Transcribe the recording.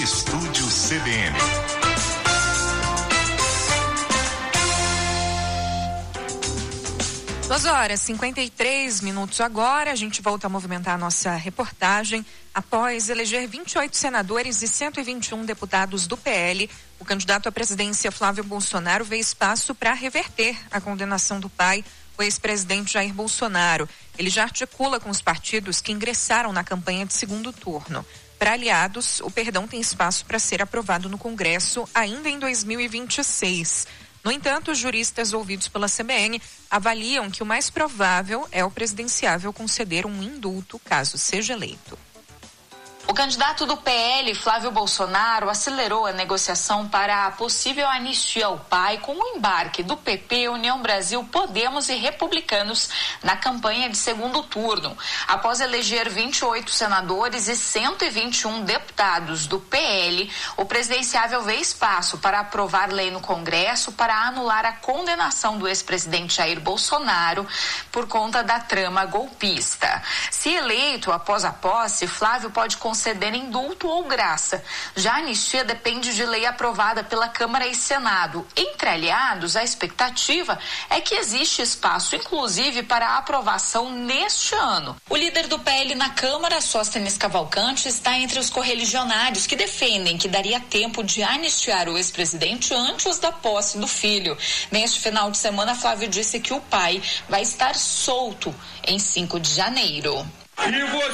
Estúdio CBN. Duas horas, 53 minutos agora, a gente volta a movimentar a nossa reportagem. Após eleger 28 senadores e 121 deputados do PL, o candidato à presidência Flávio Bolsonaro vê espaço para reverter a condenação do pai, o ex-presidente Jair Bolsonaro. Ele já articula com os partidos que ingressaram na campanha de segundo turno. Para aliados, o perdão tem espaço para ser aprovado no Congresso ainda em 2026. No entanto, os juristas ouvidos pela CBN avaliam que o mais provável é o presidenciável conceder um indulto caso seja eleito. O candidato do PL, Flávio Bolsonaro, acelerou a negociação para a possível anistia ao pai com o embarque do PP, União Brasil, Podemos e Republicanos na campanha de segundo turno. Após eleger 28 senadores e 121 deputados do PL, o presidenciável vê espaço para aprovar lei no Congresso para anular a condenação do ex-presidente Jair Bolsonaro por conta da trama golpista. Se eleito após a posse, Flávio pode conceder indulto ou graça. Já a anistia depende de lei aprovada pela Câmara e Senado. Entre aliados, a expectativa é que existe espaço, inclusive, para a aprovação neste ano. O líder do PL na Câmara, Sóstenes Cavalcante, está entre os correligionários que defendem que daria tempo de anistiar o ex-presidente antes da posse do filho. Neste final de semana, Flávio disse que o pai vai estar solto em 5 de janeiro.